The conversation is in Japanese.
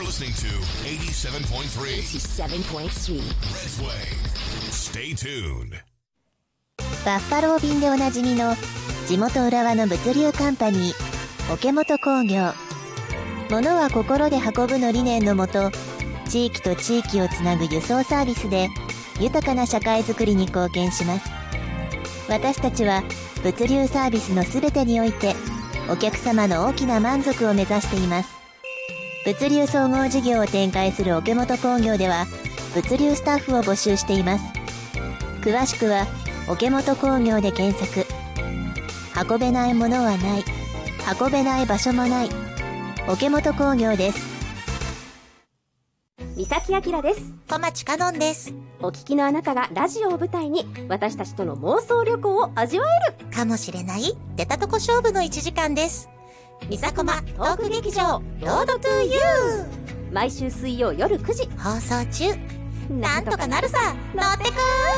listening to 87.3 87.3 Redway. Stay tuned. バッファロー便でおなじみの地元浦和の物流カンパニー桶本工業。物は心で運ぶの理念のもと、地域と地域をつなぐ輸送サービスで豊かな社会づくりに貢献します。私たちは物流サービスのすべてにおいてお客様の大きな満足を目指しています。物流総合事業を展開する桶本工業では物流スタッフを募集しています。詳しくは桶本工業で検索。運べないものはない、運べない場所もない。桶本工業です。 三崎明です。 小町かのんです。 お聞きのあなたがラジオを舞台に私たちとの妄想旅行を味わえるかもしれない出たとこ勝負の1時間です。 みさこまトーク劇場ロードトゥーユー、毎週水曜夜9時放送中。 なんとかなるさ、乗ってくー。